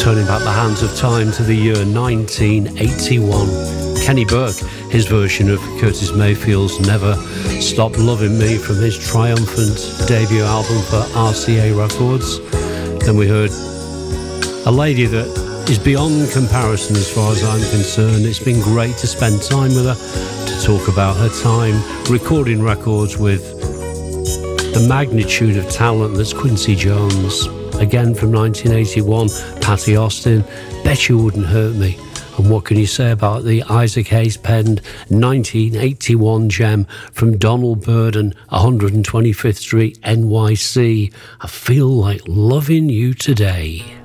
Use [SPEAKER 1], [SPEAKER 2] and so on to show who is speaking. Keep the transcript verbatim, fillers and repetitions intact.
[SPEAKER 1] turning back the hands of time to the year nineteen eighty-one. Kenny Burke, his version of Curtis Mayfield's Never Stop Loving Me from his triumphant debut album for R C A Records. Then we heard a lady that is beyond comparison as far as I'm concerned. It's been great to spend time with her, to talk about her time recording records with the magnitude of talent that's Quincy Jones. Again from nineteen eighty-one, Patti Austin, Bet You Wouldn't Hurt Me. And what can you say about the Isaac Hayes penned nineteen eighty-one gem from Donald Byrd, one hundred twenty-fifth Street, N Y C, I Feel Like Loving You Today.